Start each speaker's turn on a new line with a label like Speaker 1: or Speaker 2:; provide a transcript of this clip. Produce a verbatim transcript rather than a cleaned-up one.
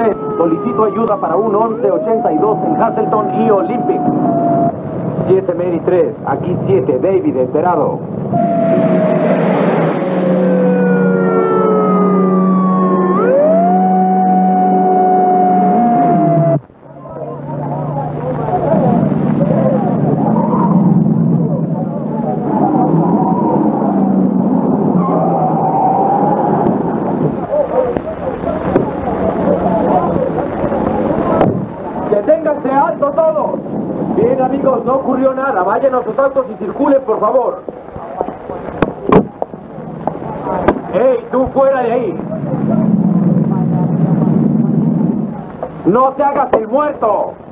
Speaker 1: tres, solicito ayuda para un once ochenta y dos en Hasselton y Olympic. siete Mary tres, aquí siete, David, enterado. ¡Deténganse alto todos! Bien, amigos, no ocurrió nada. Vayan a sus autos y circulen, por favor. ¡Ey, tú fuera de ahí! ¡No te hagas el muerto!